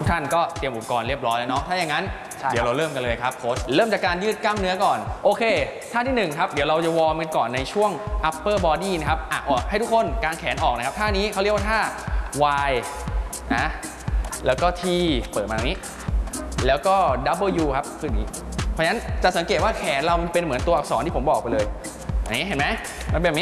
ท่านก็เตรียมอุปกรณ์เรียบร้อยแล้วเนาะถ้าอย่างนั้นเดี๋ยวเราเริ่มกันเลยครับโค้ชเริ่มจากการยืดกล้ามเนื้อก่อนโอเคท่าที่1ครับเดี๋ยวเราจะวอร์มกันก่อนในช่วง upper body นะครับให้ทุกคนกางแขนออกนะครับท่านี้เขาเรียกว่าท่า Y นะแล้วก็ T เปิดมาตรงนี้แล้วก็ W ครับคืออย่างนี้เพราะฉะนั้นจะสังเกตว่าแขนเรามันเป็นเหมือนตัวอักษรที่ผมบอกไปเลยอันนี้เห็นไหมมันเป็นแบบนี้